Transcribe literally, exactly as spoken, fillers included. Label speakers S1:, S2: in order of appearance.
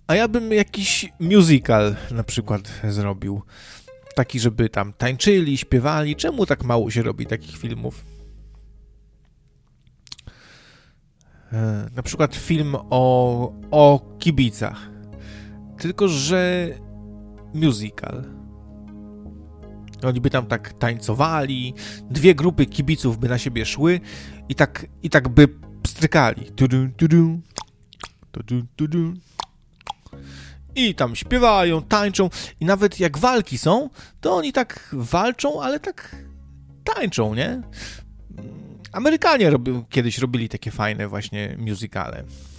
S1: A ja bym jakiś musical na przykład zrobił. Taki, żeby tam tańczyli, śpiewali. Czemu tak mało się robi takich filmów? Na przykład film o, o kibicach. Tylko, że musical. Oni by tam tak tańcowali, dwie grupy kibiców by na siebie szły i tak, i tak by pstrykali. Tudu, tudu, tudu, tudu. I tam śpiewają, tańczą i nawet jak walki są, to oni tak walczą, ale tak tańczą, nie? Amerykanie robią, kiedyś robili takie fajne właśnie musicale.